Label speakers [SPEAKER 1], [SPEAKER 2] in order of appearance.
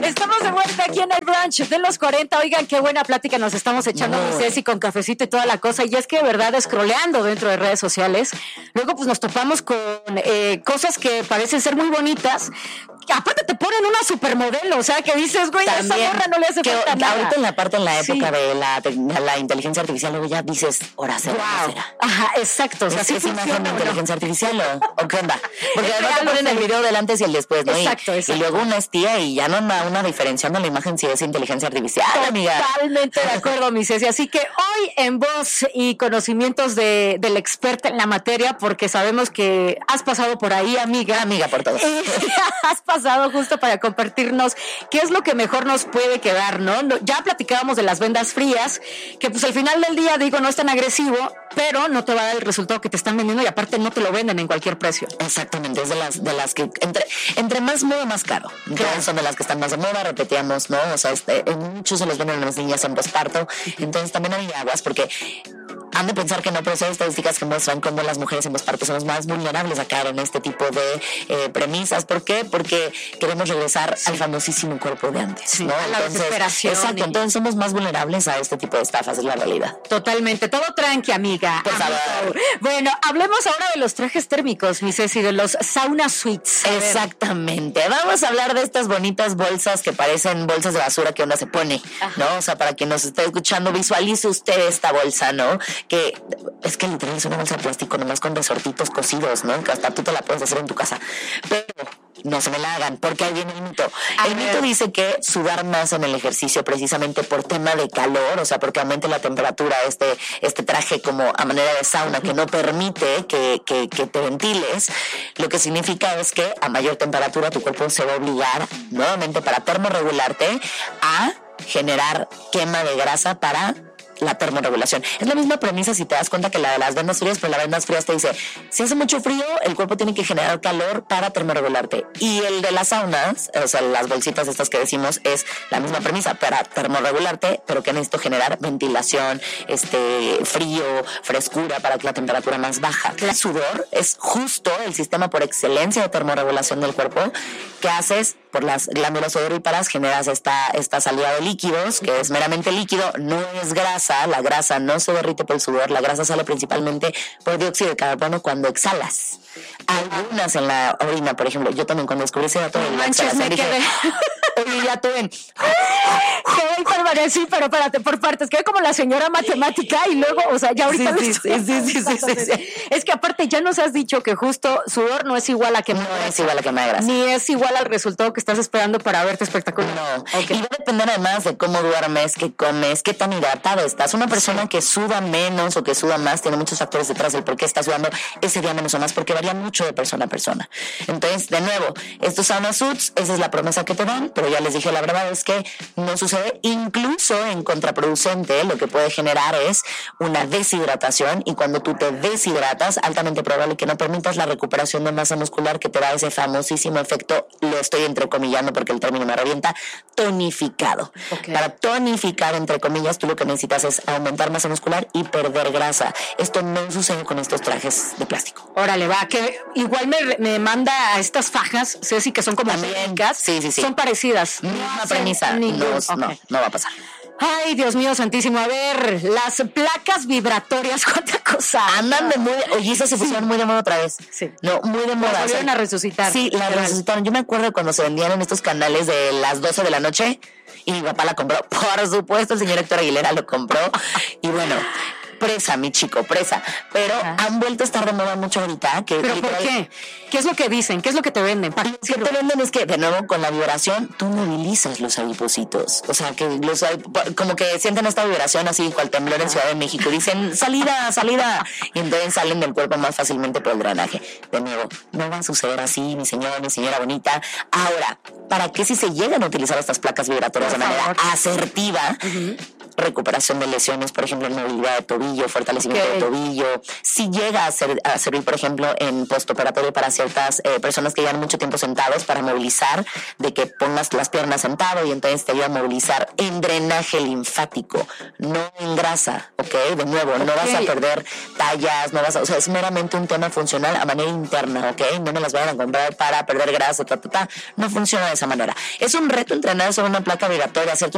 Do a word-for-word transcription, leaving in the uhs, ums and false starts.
[SPEAKER 1] Estamos de vuelta aquí en el brunch de los cuarenta. Oigan, qué buena plática nos estamos echando, mi Ceci, con cafecito y toda la cosa. Y es que de verdad, scrolleando dentro de redes sociales, luego pues nos topamos con eh, cosas que parecen ser muy bonitas. Aparte te ponen una supermodelo, o sea, que dices, güey, a esa morra no le hace
[SPEAKER 2] que,
[SPEAKER 1] falta
[SPEAKER 2] que
[SPEAKER 1] nada.
[SPEAKER 2] Ahorita en la parte, en la época
[SPEAKER 1] Sí.
[SPEAKER 2] de la, de la inteligencia artificial, luego ya dices, ahora será,
[SPEAKER 1] Wow.
[SPEAKER 2] será.
[SPEAKER 1] Ajá, exacto. O sea,
[SPEAKER 2] ¿Es,
[SPEAKER 1] sí
[SPEAKER 2] es imagen de
[SPEAKER 1] funciona, ¿no?
[SPEAKER 2] inteligencia artificial o, o qué onda? Porque
[SPEAKER 1] Es
[SPEAKER 2] además te
[SPEAKER 1] real,
[SPEAKER 2] ponen
[SPEAKER 1] o
[SPEAKER 2] el
[SPEAKER 1] sea,
[SPEAKER 2] video del antes y el después, ¿no?
[SPEAKER 1] Exacto,
[SPEAKER 2] y,
[SPEAKER 1] exacto.
[SPEAKER 2] y luego una es tía y ya no una, una diferenciando la imagen si es inteligencia artificial, amiga.
[SPEAKER 1] Totalmente de acuerdo, mi Ceci. Así que hoy en voz y conocimientos de, del experta en la materia, porque sabemos que has pasado por ahí, amiga.
[SPEAKER 2] Amiga por todos.
[SPEAKER 1] Eh, has pasado justo para compartirnos qué es lo que mejor nos puede quedar, ¿no? Ya platicábamos de las vendas frías, que pues al final del día, digo, no es tan agresivo, pero no te va a dar el resultado que te están vendiendo y aparte no te lo venden en cualquier precio.
[SPEAKER 2] Exactamente, es de las de las que entre entre más moda más caro. Entonces
[SPEAKER 1] Claro.
[SPEAKER 2] son de las que están más de moda, repetíamos, ¿no? O sea, este, en muchos se los venden a las niñas en posparto. Entonces también hay aguas porque han de pensar que no, pero hay estadísticas que muestran cómo las mujeres en posparto somos más vulnerables a caer en este tipo de eh, premisas. ¿Por qué? Porque queremos regresar sí. al famosísimo cuerpo de antes,
[SPEAKER 1] sí,
[SPEAKER 2] ¿no?
[SPEAKER 1] a la
[SPEAKER 2] entonces,
[SPEAKER 1] desesperación.
[SPEAKER 2] Exacto,
[SPEAKER 1] y...
[SPEAKER 2] entonces somos más vulnerables a este tipo de estafas, es la realidad.
[SPEAKER 1] Totalmente, todo tranqui, amiga.
[SPEAKER 2] Por favor.
[SPEAKER 1] Bueno, hablemos ahora de los trajes térmicos, mi Ceci, de los sauna suites.
[SPEAKER 2] Exactamente, vamos a hablar de estas bonitas bolsas que parecen bolsas de basura que uno se pone, Ajá. ¿no? O sea, para quien nos esté escuchando, visualice usted esta bolsa, ¿no? Que es que literal es una bolsa de plástico nomás con resortitos cosidos, ¿no? Que hasta tú te la puedes hacer en tu casa. Pero no se me la hagan, porque ahí viene el mito. El mito dice que sudar más en el ejercicio precisamente por tema de calor, o sea, porque aumente la temperatura, este, este traje como a manera de sauna que no permite que, que, que te ventiles, lo que significa es que a mayor temperatura tu cuerpo se va a obligar nuevamente para termorregularte a generar quema de grasa para la termorregulación. Es la misma premisa si te das cuenta que la de las vendas frías, pero la vendas frías te dice, si hace mucho frío, el cuerpo tiene que generar calor para termorregularte. Y el de las saunas, o sea, las bolsitas estas que decimos, es la misma premisa para termorregularte, pero que necesito generar ventilación, este, frío, frescura para que la temperatura más baja. El sudor es justo el sistema por excelencia de termorregulación del cuerpo que haces por las glándulas sudoríparas, generas esta, esta salida de líquidos, que es meramente líquido, no es grasa. La grasa no se derrite por el sudor, la grasa sale principalmente por dióxido de carbono cuando exhalas. Algunas en la orina, por ejemplo, yo también cuando descubrí ese dato de la exhalación dije, oye, ya tú en...
[SPEAKER 1] Quedé permanecí, pero espérate, por partes, quedé como la señora matemática y luego, o sea, ya ahorita...
[SPEAKER 2] Sí, sí, sí, sí, sí, sí, sí, sí.
[SPEAKER 1] Es que aparte ya nos has dicho que justo sudor no es igual a quemar
[SPEAKER 2] No
[SPEAKER 1] grasa,
[SPEAKER 2] es igual a quemar grasa.
[SPEAKER 1] ni es igual al resultado que estás esperando para verte espectacular.
[SPEAKER 2] No,
[SPEAKER 1] okay.
[SPEAKER 2] Y va a depender además de cómo duermes, qué comes, qué tan hidratado estás. Una persona sí. que suda menos o que suda más tiene muchos factores detrás del por qué está sudando ese día menos o más, porque varía mucho de persona a persona. Entonces, de nuevo, estos sauna suits, esa es la promesa que te dan, pero ya les dije, la verdad es que no sucede. Incluso en contraproducente, lo que puede generar es una deshidratación, y cuando tú te deshidratas, altamente probable que no permitas la recuperación de masa muscular que te da ese famosísimo efecto, lo estoy entrecomillando porque el término me revienta, tonificado. Okay. Para tonificar, entre comillas, tú lo que necesitas es aumentar masa muscular y perder grasa. Esto no sucede con estos trajes de plástico.
[SPEAKER 1] Órale, va, que igual me, me manda a estas fajas, Ceci, que son como térmicas.
[SPEAKER 2] Sí, sí, sí.
[SPEAKER 1] Son parecidas.
[SPEAKER 2] Misma no premisa. Ningún, no, okay. no, no va a pasar.
[SPEAKER 1] Ay, Dios mío santísimo. A ver, las placas vibratorias, ¿cuánta cosa?
[SPEAKER 2] Andan de muy... Oye, esas se pusieron sí. muy de moda otra vez.
[SPEAKER 1] Sí.
[SPEAKER 2] No, muy de moda.
[SPEAKER 1] Las volvieron a resucitar.
[SPEAKER 2] Sí, la resucitaron. Yo me acuerdo cuando se vendían en estos canales de las doce de la noche y mi papá la compró. Por supuesto, el señor Héctor Aguilera lo compró. Y bueno... presa, mi chico, presa. Pero Ajá. han vuelto a estar de moda mucho ahorita. Que
[SPEAKER 1] ¿Pero literal, por qué? ¿Qué es lo que dicen? ¿Qué es lo que te venden?
[SPEAKER 2] Lo que te venden es que, de nuevo, con la vibración, tú movilizas los adipocitos. O sea, que los como que sienten esta vibración así, cual temblor en Ciudad de México. Dicen, salida, salida. Y entonces salen del cuerpo más fácilmente por el drenaje. De nuevo, no va a suceder así, mi señor, mi señora bonita. Ahora, ¿para qué si se llegan a utilizar estas placas vibratorias por de manera favor. asertiva? Uh-huh. recuperación de lesiones, por ejemplo, en movilidad de tobillo, fortalecimiento okay. de tobillo. Si llega a, ser, a servir, por ejemplo, en postoperatorio para ciertas eh, personas que llevan mucho tiempo sentados, para movilizar, de que pongas las piernas sentado y entonces te ayuda a movilizar en drenaje linfático, no en grasa, ¿ok? De nuevo, okay. no vas a perder tallas, no vas a, o sea, es meramente un tema funcional a manera interna, ¿ok? No me las vayan a comprar para perder grasa, ta, ta, ta. No funciona de esa manera. Es un reto entrenar sobre una placa vibratoria, hacerte